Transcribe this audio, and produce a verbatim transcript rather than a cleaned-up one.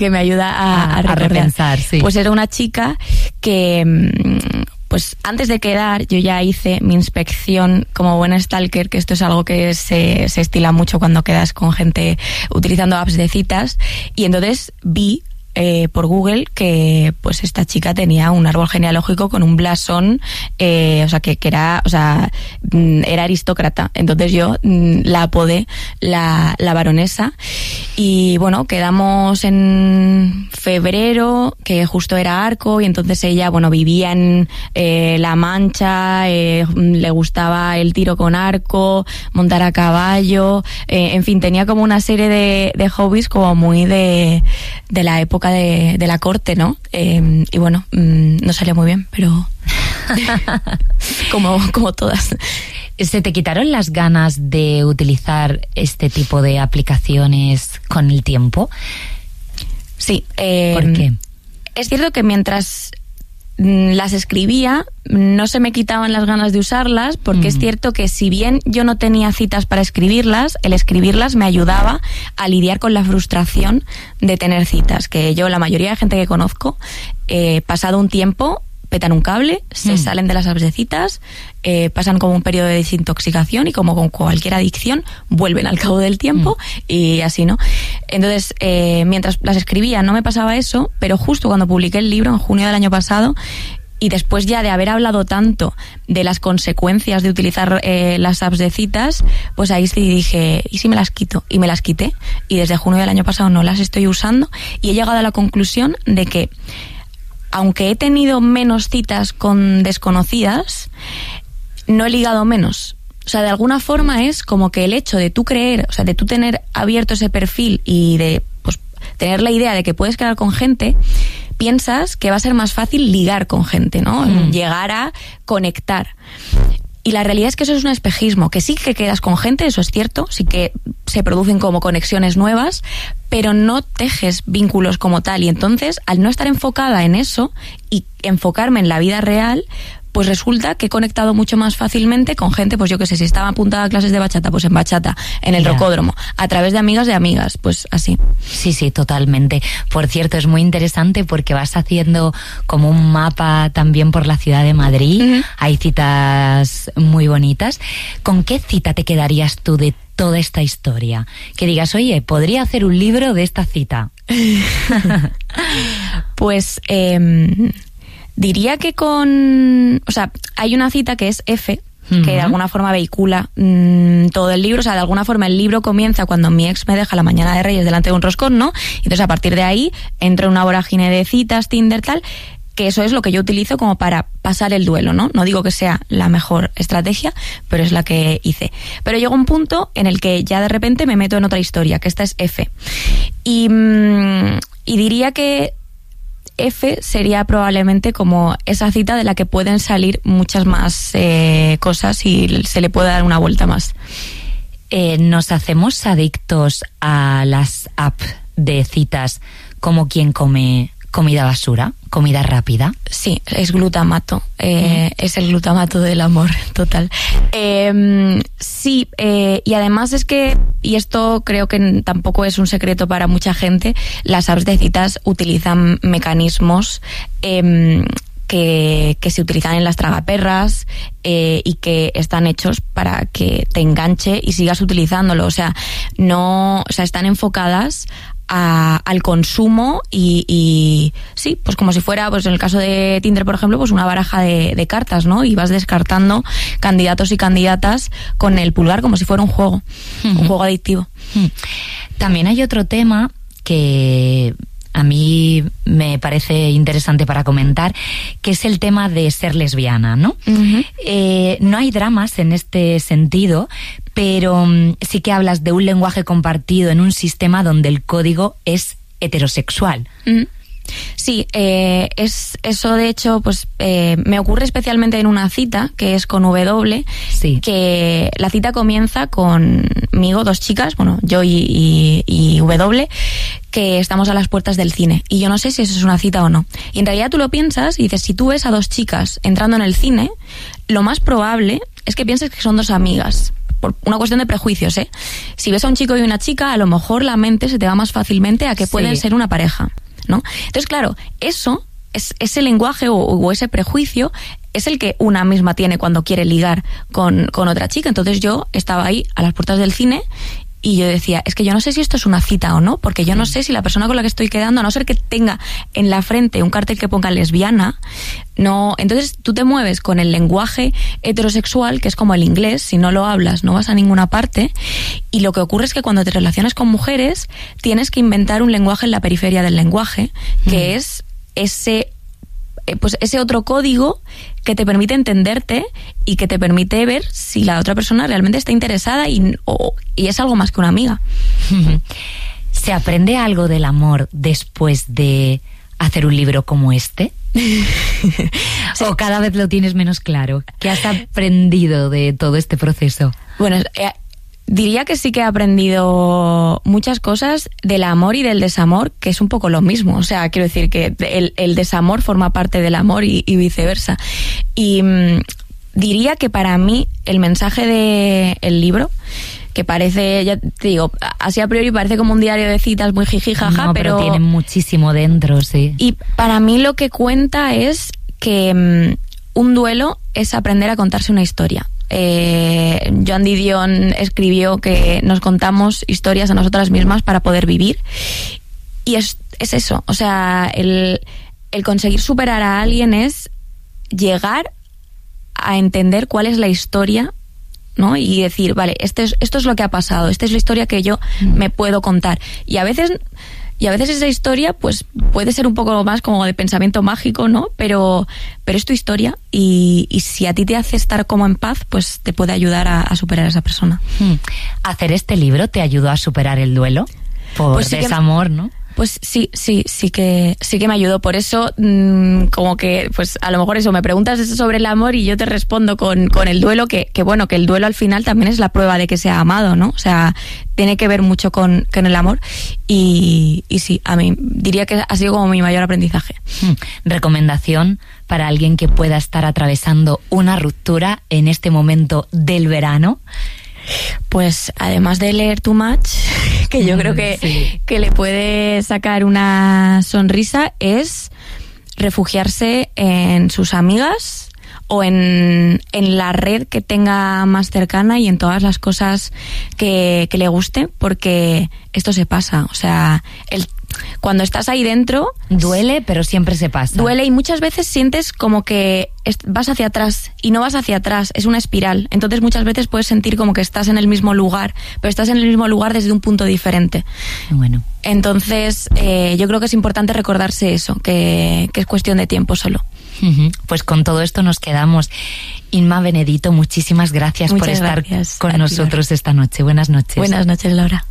que me ayuda a, a, a recordar. A repensar, sí. Pues era una chica que... Pues antes de quedar yo ya hice mi inspección como buena stalker, que esto es algo que se, se estila mucho cuando quedas con gente utilizando apps de citas, y entonces vi eh, por Google que pues esta chica tenía un árbol genealógico con un blasón, eh, o sea que, que era, o sea, era aristócrata. Entonces yo la apodé la, la baronesa, y bueno, quedamos en febrero, que justo era Arco, y entonces ella, bueno, vivía en eh, La Mancha, eh, le gustaba el tiro con arco, montar a caballo, eh, en fin, tenía como una serie de, de hobbies como muy de, de la época de, de la corte, ¿no? Eh, y bueno, mmm, no salió muy bien, pero como, como todas. ¿Se te quitaron las ganas de utilizar este tipo de aplicaciones con el tiempo? Sí. Eh, ¿Por qué? Es cierto que mientras las escribía no se me quitaban las ganas de usarlas, porque mm. es cierto que si bien yo no tenía citas para escribirlas, el escribirlas me ayudaba a lidiar con la frustración de tener citas, que yo, la mayoría de gente que conozco, eh, pasado un tiempo, petan un cable, se mm. salen de las apps de citas, eh, pasan como un periodo de desintoxicación y como con cualquier adicción vuelven al cabo del tiempo mm. y así, ¿no? Entonces, eh, mientras las escribía no me pasaba eso, pero justo cuando publiqué el libro en junio del año pasado, y después ya de haber hablado tanto de las consecuencias de utilizar eh, las apps de citas, pues ahí sí dije, ¿y si me las quito? Y me las quité, y desde junio del año pasado no las estoy usando, y he llegado a la conclusión de que aunque he tenido menos citas con desconocidas, no he ligado menos. O sea, de alguna forma es como que el hecho de tú creer, o sea, de tú tener abierto ese perfil y de pues tener la idea de que puedes quedar con gente, piensas que va a ser más fácil ligar con gente, ¿no? Mm. Llegar a conectar. Y la realidad es que eso es un espejismo, que sí que quedas con gente, eso es cierto, sí que se producen como conexiones nuevas, pero no tejes vínculos como tal. Y entonces, al no estar enfocada en eso y enfocarme en la vida real, pues resulta que he conectado mucho más fácilmente con gente, pues yo que sé, si estaba apuntada a clases de bachata, pues en bachata, en el yeah. rocódromo, a través de amigas de amigas, pues así. Sí, sí, totalmente. Por cierto, es muy interesante porque vas haciendo como un mapa también por la ciudad de Madrid, uh-huh. hay citas muy bonitas. ¿Con qué cita te quedarías tú de toda esta historia? Que digas, oye, podría hacer un libro de esta cita. Pues... Eh, diría que con... O sea, hay una cita que es F, uh-huh. que de alguna forma vehicula mmm, todo el libro. O sea, de alguna forma el libro comienza cuando mi ex me deja la mañana de Reyes delante de un roscón, ¿no? Entonces, a partir de ahí, entro en una vorágine de citas, Tinder, tal, que eso es lo que yo utilizo como para pasar el duelo, ¿no? No digo que sea la mejor estrategia, pero es la que hice. Pero llega un punto en el que ya de repente me meto en otra historia, que esta es F. Y, mmm, y diría que F sería probablemente como esa cita de la que pueden salir muchas más eh, cosas y se le puede dar una vuelta más. Eh, ¿Nos hacemos adictos a las apps de citas como quien come comida basura, comida rápida? Sí, es glutamato, eh, mm. es el glutamato del amor, total. Eh, sí, eh, y además es que, y esto creo que tampoco es un secreto para mucha gente, las apps de citas utilizan mecanismos eh, que, que se utilizan en las tragaperras eh, y que están hechos para que te enganche y sigas utilizándolo. O sea, no, o sea, están enfocadas A, al consumo y, y sí, pues como si fuera, pues en el caso de Tinder, por ejemplo, pues una baraja de, de cartas, ¿no? Y vas descartando candidatos y candidatas con el pulgar como si fuera un juego, uh-huh. un juego adictivo. Uh-huh. También hay otro tema que a mí me parece interesante para comentar, que es el tema de ser lesbiana, ¿no? Uh-huh. Eh, no hay dramas en este sentido, pero um, sí que hablas de un lenguaje compartido en un sistema donde el código es heterosexual. Uh-huh. Sí, eh, es eso de hecho, pues eh, me ocurre especialmente en una cita que es con W, sí. que la cita comienza conmigo, dos chicas, bueno, yo y, y, y W, que estamos a las puertas del cine y yo no sé si eso es una cita o no. Y en realidad tú lo piensas y dices, si tú ves a dos chicas entrando en el cine, lo más probable es que pienses que son dos amigas. por una cuestión de prejuicios, ¿eh? Si ves a un chico y una chica, a lo mejor la mente se te va más fácilmente a que sí. pueden ser una pareja, ¿no? Entonces, claro, eso, es, ese lenguaje o, o ese prejuicio es el que una misma tiene cuando quiere ligar con, con otra chica. Entonces yo estaba ahí a las puertas del cine y yo decía, es que yo no sé si esto es una cita o no, porque yo no sé si la persona con la que estoy quedando, a no ser que tenga en la frente un cartel que ponga lesbiana, no. Entonces tú te mueves con el lenguaje heterosexual, que es como el inglés, si no lo hablas no vas a ninguna parte, y lo que ocurre es que cuando te relacionas con mujeres tienes que inventar un lenguaje en la periferia del lenguaje, que mm. es ese pues ese otro código que te permite entenderte y que te permite ver si la otra persona realmente está interesada y, o, y es algo más que una amiga. ¿Se aprende algo del amor después de hacer un libro como este? Sí. ¿O cada vez lo tienes menos claro? ¿Qué has aprendido de todo este proceso? Bueno, eh, diría que sí que he aprendido muchas cosas del amor y del desamor, que es un poco lo mismo. O sea, quiero decir que el, el desamor forma parte del amor y, y viceversa. Y mmm, diría que para mí el mensaje del libro, que parece, ya te digo, así a priori parece como un diario de citas muy jiji jaja, no, pero, pero tiene muchísimo dentro, sí. Y para mí lo que cuenta es que mmm, un duelo es aprender a contarse una historia. Eh, Joan Didion escribió que nos contamos historias a nosotras mismas para poder vivir, y es, es eso, o sea, el, el conseguir superar a alguien es llegar a entender cuál es la historia, ¿no? Y decir, vale, este es, esto es lo que ha pasado, esta es la historia que yo mm. me puedo contar, y a veces Y a veces esa historia pues puede ser un poco más como de pensamiento mágico, ¿no? Pero, pero es tu historia y, y si a ti te hace estar como en paz, pues te puede ayudar a, a superar a esa persona. Hmm. ¿Hacer este libro te ayudó a superar el duelo? Por pues sí desamor, que, ¿no? Pues sí, sí, sí que sí que me ayudó. Por eso, mmm, como que, pues a lo mejor eso, me preguntas eso sobre el amor y yo te respondo con, con el duelo, que, que bueno, que el duelo al final también es la prueba de que se ha amado, ¿no? O sea, tiene que ver mucho con, con el amor y, y sí, a mí diría que ha sido como mi mayor aprendizaje. Hmm. Recomendación para alguien que pueda estar atravesando una ruptura en este momento del verano. Pues además de leer Too Much, que yo creo que, sí. que le puede sacar una sonrisa, es refugiarse en sus amigas o en, en la red que tenga más cercana y en todas las cosas que, que le guste, porque esto se pasa. O sea, el cuando estás ahí dentro duele, pero siempre se pasa. Duele y muchas veces sientes como que vas hacia atrás y no vas hacia atrás, es una espiral. Entonces muchas veces puedes sentir como que estás en el mismo lugar, pero estás en el mismo lugar desde un punto diferente. Bueno. Entonces eh, yo creo que es importante recordarse eso, que, que es cuestión de tiempo solo. Uh-huh. Pues con todo esto nos quedamos. Inma Benedito, muchísimas gracias Muchas por estar gracias con nosotros esta noche. Buenas noches. Buenas noches, Laura.